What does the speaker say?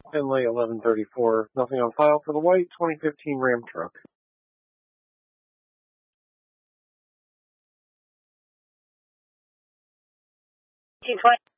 Finley 1134. Nothing on file for the white 2015 Ram truck. 220.